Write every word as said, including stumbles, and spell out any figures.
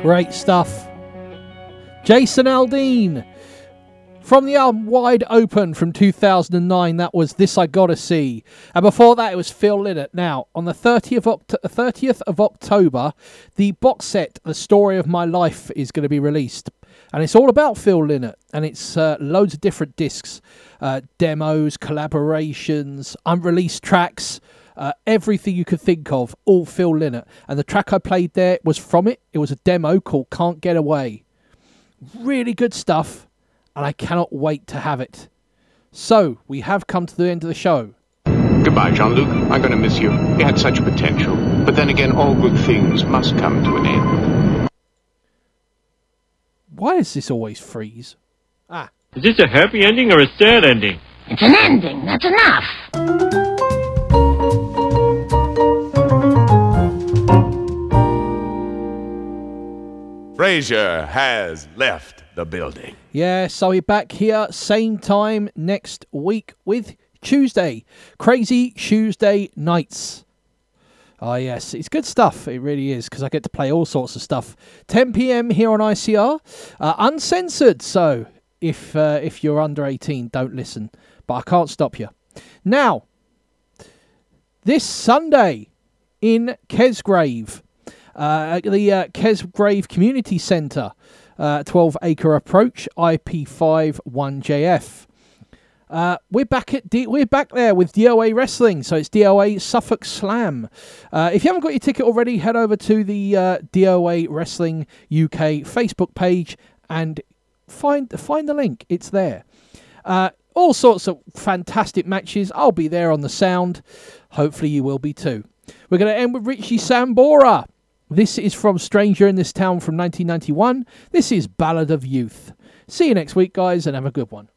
Great stuff. Jason Aldean. From the album Wide Open from two thousand nine, that was This I Gotta See. And before that, it was Phil Lynott. Now, on the thirtieth of, Oct- thirtieth of October, the box set, The Story of My Life, is going to be released. And it's all about Phil Lynott. And it's uh, loads of different discs, uh, demos, collaborations, unreleased tracks, uh, everything you could think of, all Phil Lynott. And the track I played there was from it. It was a demo called Can't Get Away. Really good stuff. And I cannot wait to have it. So, we have come to the end of the show. Goodbye, Jean-Luc. I'm going to miss you. You had such potential. But then again, all good things must come to an end. Why does this always freeze? Ah. Is this a happy ending or a sad ending? It's an ending. That's enough. Frasier has left the building. Yeah, so we're back here, same time next week with Tuesday. Crazy Tuesday Nights. Oh, yes, it's good stuff. It really is, because I get to play all sorts of stuff. ten p.m. here on I C R. Uh, uncensored, so if, uh, if you're under eighteen, don't listen. But I can't stop you. Now, this Sunday in Kesgrave, uh, the uh, Kesgrave Community Centre, uh, twelve acre approach, I P five one J F. Uh, we're back at D- we're back there with D O A Wrestling, so it's D O A Suffolk Slam. Uh, if you haven't got your ticket already, head over to the uh, D O A Wrestling U K Facebook page and find find the link. It's there. Uh, all sorts of fantastic matches. I'll be there on the sound. Hopefully you will be too. We're going to end with Richie Sambora. This is from Stranger in This Town from nineteen ninety-one. This is Ballad of Youth. See you next week, guys, and have a good one.